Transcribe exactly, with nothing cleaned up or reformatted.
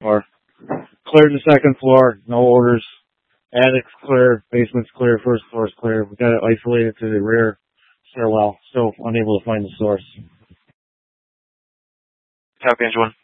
Or cleared the second floor, no orders. Attic's clear, basement's clear, first floor's clear. We got it isolated to the rear stairwell. Still unable to find the source. Copy, Angel one.